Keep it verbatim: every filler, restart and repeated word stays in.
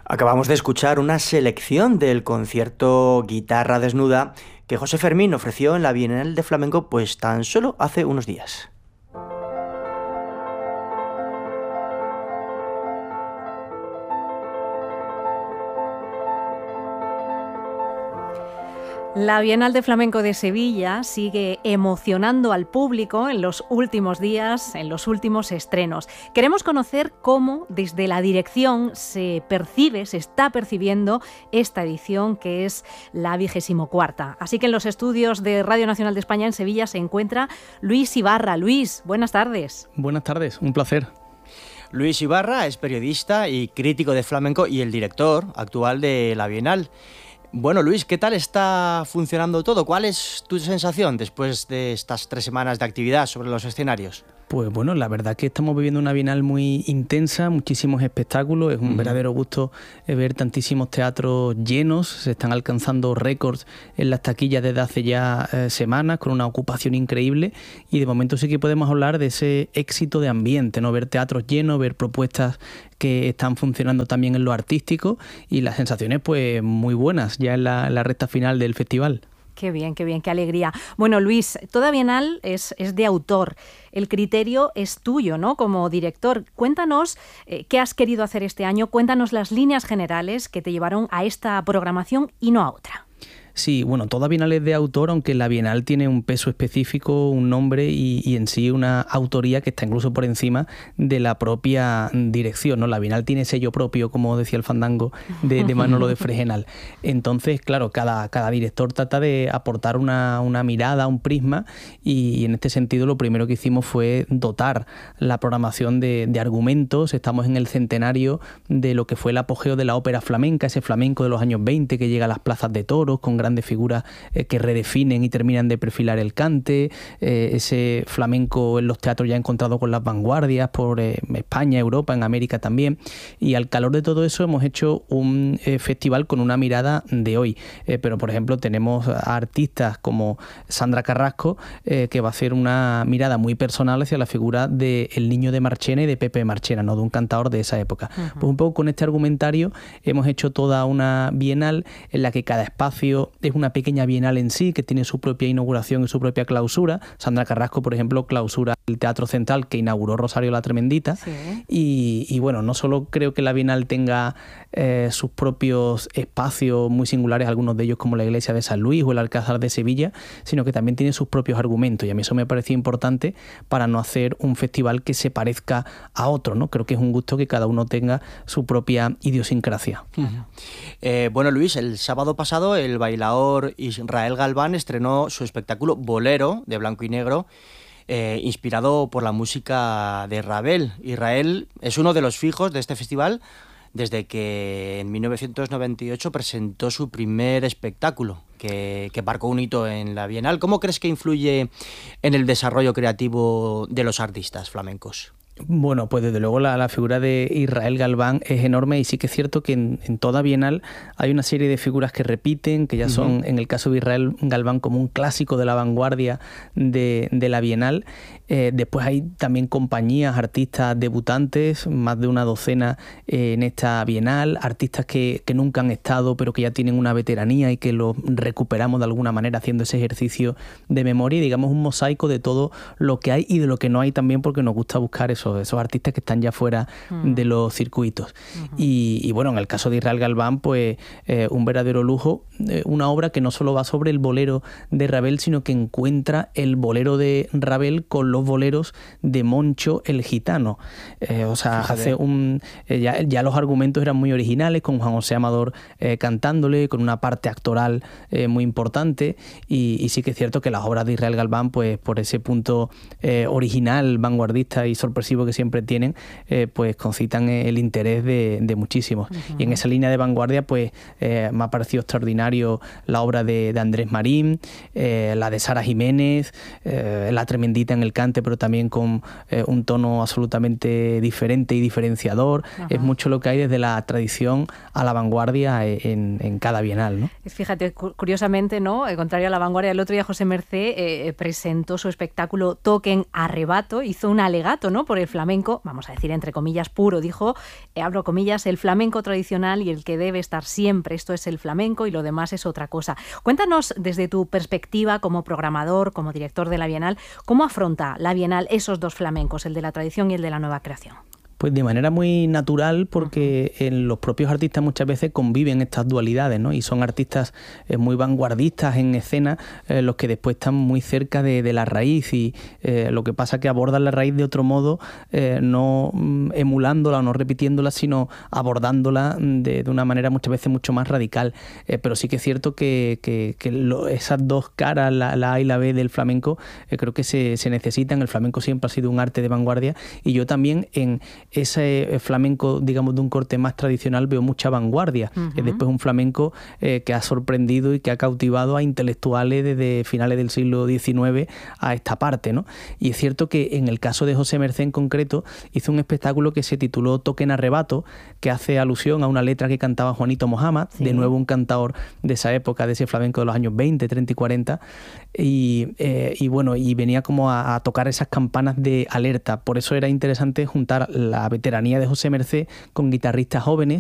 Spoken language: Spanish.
Acabamos de escuchar una selección del concierto Guitarra Desnuda que José Fermín ofreció en la Bienal de Flamenco pues tan solo hace unos días. La Bienal de Flamenco de Sevilla sigue emocionando al público en los últimos días, en los últimos estrenos. Queremos conocer cómo desde la dirección se percibe, se está percibiendo esta edición, que es la vigésimo cuarta. Así que en los estudios de Radio Nacional de España en Sevilla se encuentra Luis Ibarra. Luis, buenas tardes. Buenas tardes, un placer. Luis Ibarra es periodista y crítico de flamenco y el director actual de la Bienal. Bueno, Luis, ¿qué tal está funcionando todo? ¿Cuál es tu sensación después de estas tres semanas de actividad sobre los escenarios? Pues bueno, la verdad que estamos viviendo una Bienal muy intensa, muchísimos espectáculos, es un uh-huh. verdadero gusto ver tantísimos teatros llenos, se están alcanzando récords en las taquillas desde hace ya eh, semanas, con una ocupación increíble, y de momento sí que podemos hablar de ese éxito de ambiente, ¿no? Ver teatros llenos, ver propuestas que están funcionando también en lo artístico, y las sensaciones pues muy buenas ya en la, la recta final del festival. Qué bien, qué bien, qué alegría. Bueno, Luis, toda Bienal es, es de autor. El criterio es tuyo, ¿no? Como director. Cuéntanos eh, qué has querido hacer este año, cuéntanos las líneas generales que te llevaron a esta programación y no a otra. Sí, bueno, toda Bienal es de autor, aunque la Bienal tiene un peso específico, un nombre y, y en sí una autoría que está incluso por encima de la propia dirección, ¿no? La Bienal tiene sello propio, como decía el fandango de, de Manolo de Fregenal. Entonces, claro, cada, cada director trata de aportar una, una mirada, un prisma, y, y en este sentido lo primero que hicimos fue dotar la programación de, de argumentos. Estamos en el centenario de lo que fue el apogeo de la ópera flamenca, ese flamenco de los años veinte que llega a las plazas de toros con grandes figuras eh, que redefinen y terminan de perfilar el cante, eh, ese flamenco en los teatros ya encontrado con las vanguardias por eh, España, Europa, en América también, y al calor de todo eso hemos hecho un eh, festival con una mirada de hoy, eh, pero por ejemplo tenemos a artistas como Sandra Carrasco, eh, que va a hacer una mirada muy personal hacia la figura de El Niño de Marchena y de Pepe Marchena, ¿no? De un cantador de esa época. Uh-huh. Pues un poco con este argumentario hemos hecho toda una bienal en la que cada espacio es una pequeña bienal en sí, que tiene su propia inauguración y su propia clausura. Sandra Carrasco, por ejemplo, clausura el Teatro Central que inauguró Rosario la Tremendita. Sí. Y, y bueno, no solo creo que la bienal tenga eh, sus propios espacios muy singulares, algunos de ellos como la Iglesia de San Luis o el Alcázar de Sevilla, sino que también tiene sus propios argumentos, y a mí eso me parecía importante para no hacer un festival que se parezca a otro, ¿no? Creo que es un gusto que cada uno tenga su propia idiosincrasia. Uh-huh. eh, bueno, Luis, el sábado pasado el bailador Israel Galván estrenó su espectáculo Bolero, de blanco y negro, eh, inspirado por la música de Ravel. Israel es uno de los fijos de este festival desde que en mil novecientos noventa y ocho presentó su primer espectáculo, que, que marcó un hito en la Bienal. ¿Cómo crees que influye en el desarrollo creativo de los artistas flamencos? Bueno, pues desde luego la, la figura de Israel Galván es enorme, y sí que es cierto que en, en toda Bienal hay una serie de figuras que repiten, que ya son, uh-huh. en el caso de Israel Galván, como un clásico de la vanguardia de, de la Bienal. Eh, después hay también compañías, artistas debutantes, más de una docena eh, en esta Bienal, artistas que, que nunca han estado pero que ya tienen una veteranía y que los recuperamos de alguna manera haciendo ese ejercicio de memoria, y digamos un mosaico de todo lo que hay y de lo que no hay también, porque nos gusta buscar eso, esos artistas que están ya fuera mm. de los circuitos. Uh-huh. Y, y bueno, en el caso de Israel Galván, pues eh, un verdadero lujo, eh, una obra que no solo va sobre el bolero de Ravel, sino que encuentra el bolero de Ravel con los boleros de Moncho el Gitano. Eh, o sea, Fíjate. hace un eh, ya, ya los argumentos eran muy originales, con Juan José Amador eh, cantándole, con una parte actoral eh, muy importante, y, y sí que es cierto que las obras de Israel Galván, pues por ese punto eh, original, vanguardista y sorpresivo que siempre tienen, eh, pues concitan el interés de, de muchísimos. Uh-huh. Y en esa línea de vanguardia, pues eh, me ha parecido extraordinario la obra de, de Andrés Marín, eh, la de Sara Jiménez, eh, La Tremendita en el cante, pero también con eh, un tono absolutamente diferente y diferenciador. Uh-huh. Es mucho lo que hay desde la tradición a la vanguardia en, en cada bienal, ¿no? Fíjate, curiosamente, ¿no? Contrario a la vanguardia, el otro día José Mercé eh, presentó su espectáculo Toquen Arrebato, hizo un alegato, ¿no? Por el flamenco, vamos a decir entre comillas puro, dijo, eh, abro comillas, el flamenco tradicional y el que debe estar siempre. Esto es el flamenco y lo demás es otra cosa. Cuéntanos desde tu perspectiva como programador, como director de la Bienal, ¿cómo afronta la Bienal esos dos flamencos, el de la tradición y el de la nueva creación? Pues de manera muy natural, porque uh-huh. en los propios artistas muchas veces conviven estas dualidades, ¿no? Y son artistas eh, muy vanguardistas en escena, eh, los que después están muy cerca de, de la raíz, y eh, lo que pasa es que abordan la raíz de otro modo, eh, no mm, emulándola o no repitiéndola, sino abordándola de, de una manera muchas veces mucho más radical. Eh, pero sí que es cierto que, que, que lo, esas dos caras, la, la A y la B del flamenco, eh, creo que se, se necesitan. El flamenco siempre ha sido un arte de vanguardia, y yo también en ese flamenco, digamos, de un corte más tradicional veo mucha vanguardia. Uh-huh. Es después un flamenco eh, que ha sorprendido y que ha cautivado a intelectuales desde finales del siglo diecinueve a esta parte, ¿no? Y es cierto que en el caso de José Mercé en concreto, hizo un espectáculo que se tituló Toque en Arrebato, que hace alusión a una letra que cantaba Juanito Mojama, sí. de nuevo un cantador de esa época, de ese flamenco de los años veinte, treinta y cuarenta, y, eh, y bueno, y venía como a, a tocar esas campanas de alerta. Por eso era interesante juntar la veteranía de José Mercé con guitarristas jóvenes